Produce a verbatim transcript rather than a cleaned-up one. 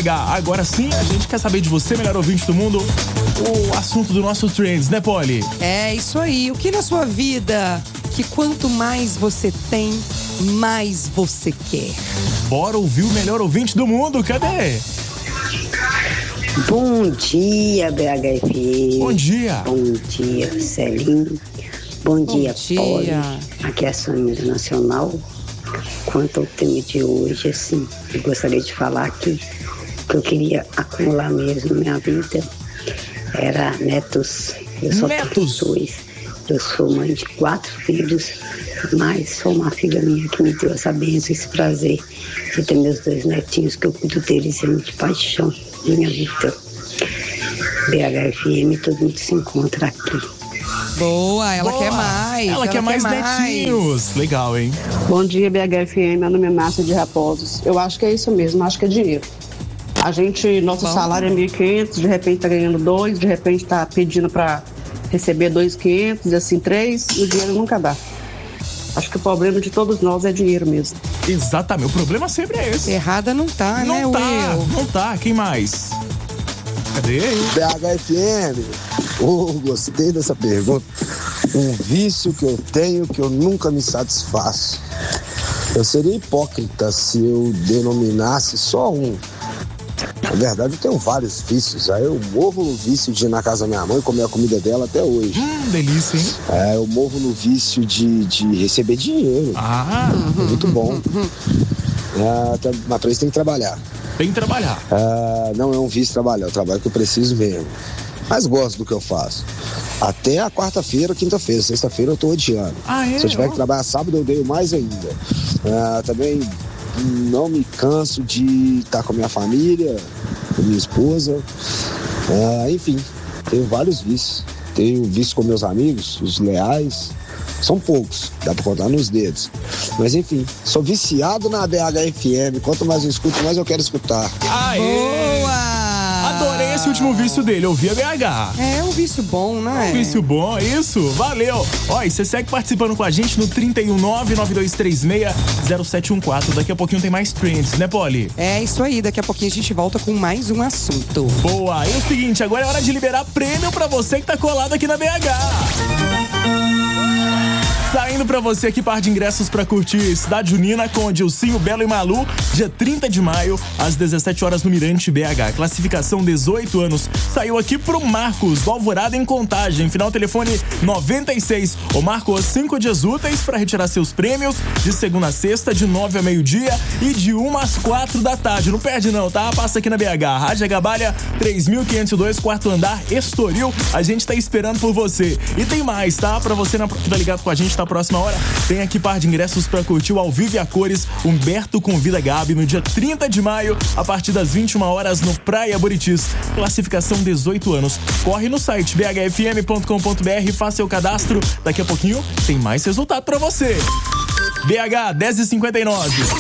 H. Agora sim, a gente quer saber de você, melhor ouvinte do mundo, o assunto do nosso Trends, né, Polly? É isso aí. O que na sua vida que quanto mais você tem, mais você quer? Bora ouvir o melhor ouvinte do mundo, cadê? Bom dia, B H F M. Bom dia. Bom dia, Celinho. Bom, Bom dia, dia. Polly. Aqui é a Sônia Nacional. Quanto ao tema de hoje, assim, eu gostaria de falar que, que eu queria acumular mesmo minha vida. Era netos. Eu só netos. tenho dois. Eu sou mãe de quatro filhos, mas foi uma filha minha que me deu essa bênção, esse prazer de ter meus dois netinhos, que eu cuido deles e de paixão de minha vida. B H F M, todo mundo se encontra aqui. Boa, ela Boa. quer mais. Ela, ela quer, quer mais, mais netinhos. Legal, hein? Bom dia, B H F M. Meu nome é Márcia de Raposos. Eu acho que é isso mesmo, acho que é dinheiro. A gente, nosso Bom. salário é mil e quinhentos, de repente tá ganhando dois, de repente tá pedindo pra receber dois mil e quinhentos e assim três, e o dinheiro nunca dá. Acho que o problema de todos nós é dinheiro mesmo. Exatamente, o problema sempre é esse. Errada não tá, não né, tá, Will? Não tá, quem mais? Cadê? B H F M, oh, gostei dessa pergunta. Um vício que eu tenho que eu nunca me satisfaço. Eu seria hipócrita se eu denominasse só um. Na verdade, eu tenho vários vícios. Aí eu morro no vício de ir na casa da minha mãe e comer a comida dela até hoje. Hum, delícia, hein? É, eu morro no vício de, de receber dinheiro. Ah! É muito bom. É, mas pra isso tem que trabalhar. Tem que trabalhar. É, não é um vício trabalhar, é um trabalho que eu preciso mesmo. Mas gosto do que eu faço. Até a quarta-feira, quinta-feira, sexta-feira eu tô odiando. Ah, é? Se eu tiver que trabalhar sábado, eu odeio mais ainda. É, também não me canso de estar com a minha família, com minha esposa. É, enfim, tenho vários vícios. Tenho vício com meus amigos, os leais. São poucos, dá pra contar nos dedos. Mas enfim, sou viciado na B H F M. Quanto mais eu escuto, mais eu quero escutar. Aê! Boa! Adorei esse último vício dele, ouvir a B H. É um vício bom, né? Um vício bom, isso, valeu. Ó, e você segue participando com a gente no trinta e um, nove nove dois três seis, zero sete um quatro. Daqui a pouquinho tem mais trends, né, Polly? É isso aí, daqui a pouquinho a gente volta com mais um assunto. Boa, e o seguinte, agora é hora de liberar prêmio pra você que tá colado aqui na B H. Saindo pra você aqui, par de ingressos pra curtir Cidade Junina com o Dilcinho, Belo e Malu, dia trinta de maio, às dezessete horas no Mirante B H. Classificação dezoito anos. Saiu aqui pro Marcos, do Alvorada em Contagem. Final telefone noventa e seis. O Marcos, cinco dias úteis pra retirar seus prêmios, de segunda a sexta, de nove ao meio-dia e de uma às quatro da tarde. Não perde não, tá? Passa aqui na B H. Rádio Agabalha, três mil quinhentos e dois, quarto andar, Estoril. A gente tá esperando por você. E tem mais, tá? Pra você que tá ligado com a gente, tá? Próxima hora, tem aqui par de ingressos pra curtir o Ao Vivo e a Cores. Humberto convida Gabi no dia trinta de maio, a partir das vinte e uma horas, no Praia Buritis. Classificação dezoito anos. Corre no site b h f m ponto com ponto b r, faça seu cadastro. Daqui a pouquinho tem mais resultado pra você. B H dez e cinquenta e nove.